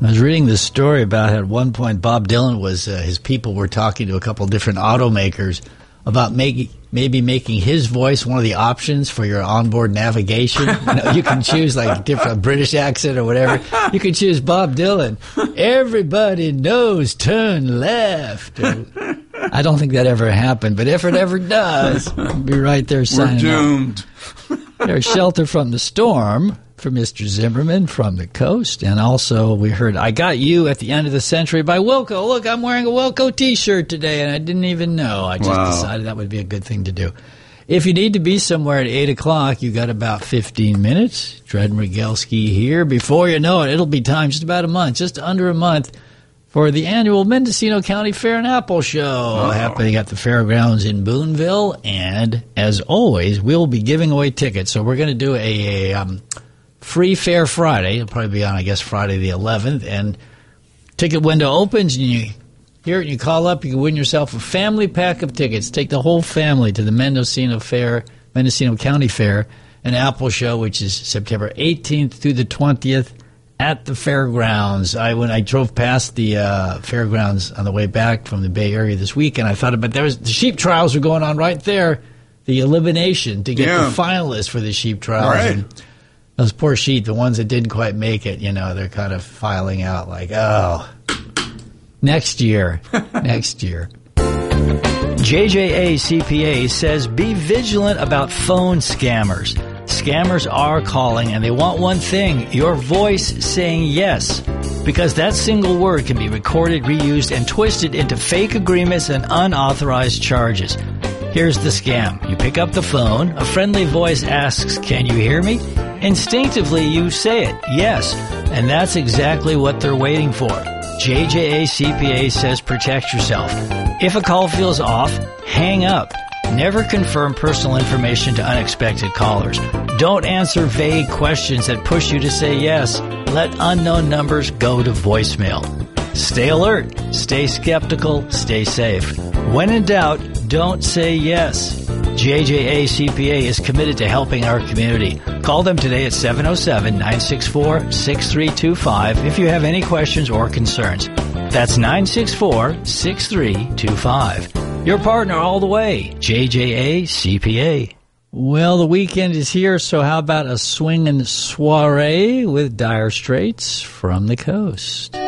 I was reading this story about how at one point Bob Dylan was, his people were talking to a couple different automakers about maybe making his voice one of the options for your onboard navigation. You can choose like different British accent or whatever. You can choose Bob Dylan. Everybody knows turn left. I don't think that ever happened, but if it ever does, I'll be right there signing We're doomed. There's Shelter from the Storm for Mr. Zimmerman from the coast. And also we heard I Got You at the End of the Century by Wilco. Look, I'm wearing a Wilco t-shirt today, and I didn't even know. I just decided that would be a good thing to do. If you need to be somewhere at 8 o'clock, you got about 15 minutes. Dred Mrgelski here. Before you know it, it'll be time, just about a month, just under a month, for the annual Mendocino County Fair and Apple Show happening at the fairgrounds in Boonville. And as always, we'll be giving away tickets. So we're going to do a Free Fair Friday. It'll probably be on, I guess, Friday the 11th. And ticket window opens, and you hear it and you call up. You can win yourself a family pack of tickets. Take the whole family to the Mendocino County Fair and Apple Show, which is September 18th through the 20th at the fairgrounds. When I drove past the fairgrounds on the way back from the Bay Area this week, and I thought about the sheep trials were going on right there, the elimination to get the finalists for the sheep trials. Right. And those poor sheep, the ones that didn't quite make it, they're kind of filing out like, oh, next year. JJA CPA says be vigilant about phone scammers. Scammers are calling, and they want one thing, your voice saying yes. Because that single word can be recorded, reused, and twisted into fake agreements and unauthorized charges. Here's the scam. You pick up the phone, a friendly voice asks, "Can you hear me?" Instinctively, you say it, yes, and that's exactly what they're waiting for. JJA CPA says protect yourself. If a call feels off, hang up. Never confirm personal information to unexpected callers. Don't answer vague questions that push you to say yes. Let unknown numbers go to voicemail. Stay alert, stay skeptical, stay safe. When in doubt, don't say yes. JJA CPA is committed to helping our community. Call them today at 707-964-6325 if you have any questions or concerns. That's 964-6325. Your partner all the way, JJA CPA. Well, the weekend is here, so how about a swingin' soiree with Dire Straits from the coast?